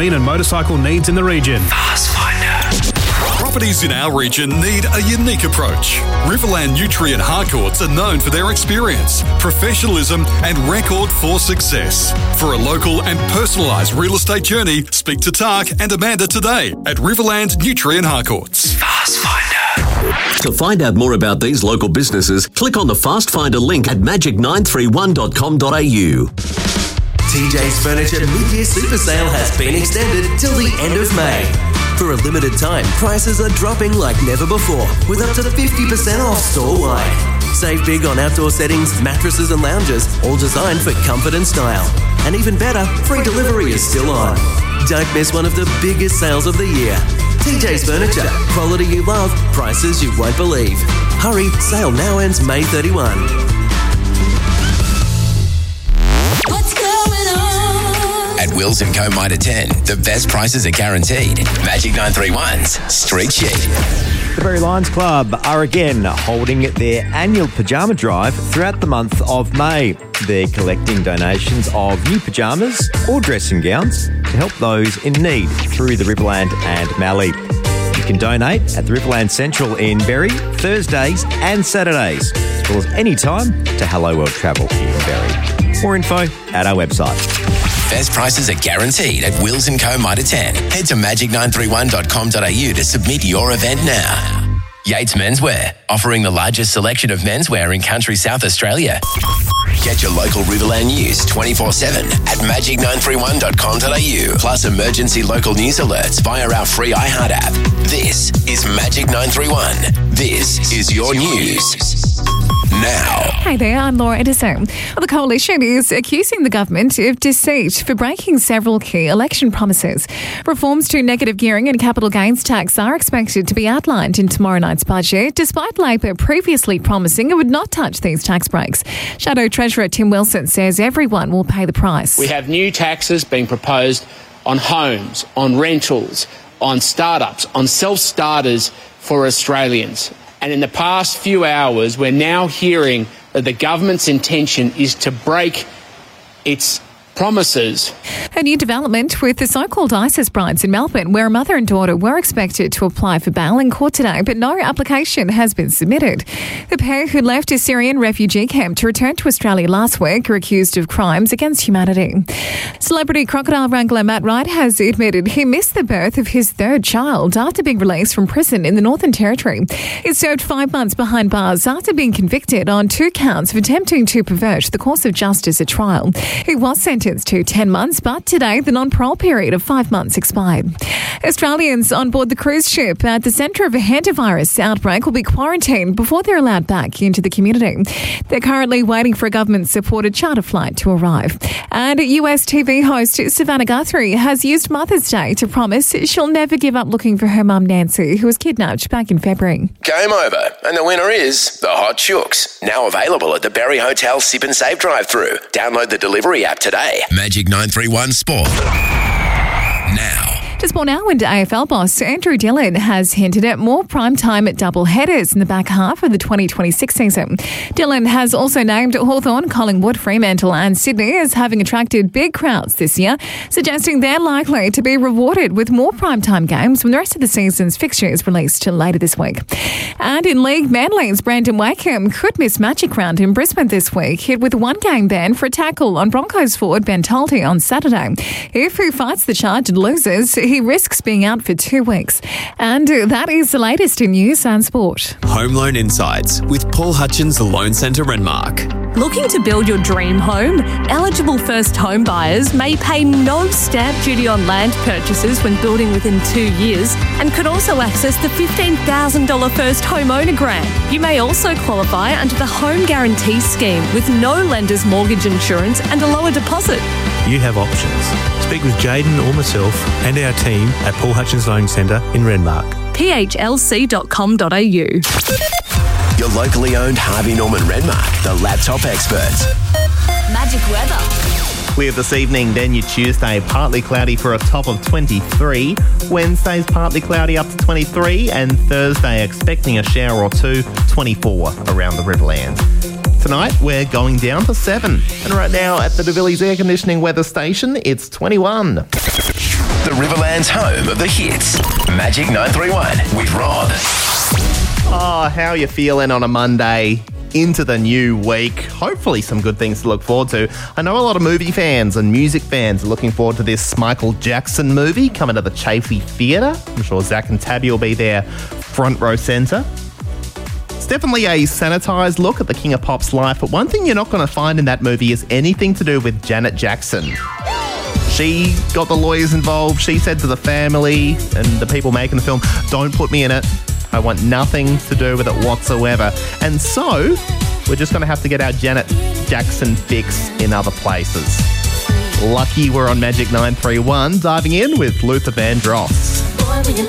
marine and motorcycle needs in the region. Fast Finder. Properties in our region need a unique approach. Riverland Nutrient Harcourts are known for their experience, professionalism and record for success. For a local and personalised real estate journey, speak to Tak and Amanda today at Riverland Nutrient Harcourts. Fast Finder. To find out more about these local businesses, click on the Fast Finder link at magic931.com.au. TJ's Furniture Mid-Year Super Sale has been extended till the end of May. For a limited time, prices are dropping like never before, with up to 50% off store-wide. Save big on outdoor settings, mattresses and lounges, all designed for comfort and style. And even better, free delivery is still on. Don't miss one of the biggest sales of the year. TJ's Furniture. Quality you love, prices you won't believe. Hurry, sale now ends May 31. What's going on? At Wills & Co. Mitre 10, the best prices are guaranteed. Magic 931's Street Sheet. The Berry Lions Club are again holding their annual pyjama drive throughout the month of May. They're collecting donations of new pyjamas or dressing gowns to help those in need through the Riverland and Mallee. You can donate at the Riverland Central in Berry Thursdays and Saturdays, as well as any time to Hello World Travel here in Berry. More info at our website. Best prices are guaranteed at Wills & Co. Mitre 10. Head to magic931.com.au to submit your event now. Yates Menswear, offering the largest selection of menswear in country South Australia. Get your local Riverland news 24/7 at magic931.com.au. Plus emergency local news alerts via our free iHeart app. This is Magic 931. This is your news. Now. Hi there, I'm Laura Edison. The Coalition is accusing the government of deceit for breaking several key election promises. Reforms to negative gearing and capital gains tax are expected to be outlined in tomorrow night's budget, despite Labor previously promising it would not touch these tax breaks. Shadow Treasurer Tim Wilson says everyone will pay the price. We have new taxes being proposed on homes, on rentals, on startups, on self-starters for Australians. And in the past few hours, we're now hearing that the government's intention is to break its promises. A new development with the so-called ISIS brides in Melbourne, where a mother and daughter were expected to apply for bail in court today, but no application has been submitted. The pair who left a Syrian refugee camp to return to Australia last week are accused of crimes against humanity. Celebrity crocodile wrangler Matt Wright has admitted he missed the birth of his third child after being released from prison in the Northern Territory. He served 5 months behind bars after being convicted on 2 counts of attempting to pervert the course of justice at trial. He was sentenced to 10 months, but today the non-parole period of 5 months expired. Australians on board the cruise ship at the centre of a hantavirus outbreak will be quarantined before they're allowed back into the community. They're currently waiting for a government-supported charter flight to arrive. And US TV host Savannah Guthrie has used Mother's Day to promise she'll never give up looking for her mum Nancy, who was kidnapped back in February. Game over, and the winner is the Hot Chooks. Now available at the Berry Hotel Sip and Save drive-through. Download the delivery app today. Magic 931 Sport. Now. To sport now into AFL boss, Andrew Dillon has hinted at more prime-time double headers in the back half of the 2026 season. Dillon has also named Hawthorn, Collingwood, Fremantle and Sydney as having attracted big crowds this year, suggesting they're likely to be rewarded with more prime-time games when the rest of the season's fixture is released later this week. And in League, Manly's Brandon Wakeham could miss Magic Round in Brisbane this week, hit with a 1-game ban for a tackle on Broncos forward Ben Tolte on Saturday. If he fights the charge and loses, he risks being out for 2 weeks. And that is the latest in news and sport. Home Loan Insights with Paul Hutchins Loan Centre Renmark. Looking to build your dream home? Eligible first home buyers may pay no stamp duty on land purchases when building within 2 years and could also access the $15,000 first homeowner grant. You may also qualify under the Home Guarantee Scheme with no lender's mortgage insurance and a lower deposit. You have options. Speak with Jaden or myself and our team at Paul Hutchins Loan Centre in Renmark. phlc.com.au. Your locally owned Harvey Norman Renmark, the laptop experts. Magic weather. Clear this evening, then your Tuesday, partly cloudy for a top of 23. Wednesday's partly cloudy up to 23, and Thursday expecting a shower or two, 24 around the Riverlands. Tonight, we're going down to 7. And right now at the De Villiers Air Conditioning Weather Station, it's 21. The Riverland's home of the hits. Magic 931 with Rob. Oh, how are you feeling on a Monday into the new week? Hopefully some good things to look forward to. I know a lot of movie fans and music fans are looking forward to this Michael Jackson movie coming to the Chaffey Theatre. I'm sure Zach and Tabby will be there front row centre. It's definitely a sanitised look at the King of Pop's life, but one thing you're not going to find in that movie is anything to do with Janet Jackson. She got the lawyers involved. She said to the family and the people making the film, don't put me in it. I want nothing to do with it whatsoever. And so, we're just going to have to get our Janet Jackson fix in other places. Lucky we're on Magic 931, diving in with Luther Vandross. Boy, when you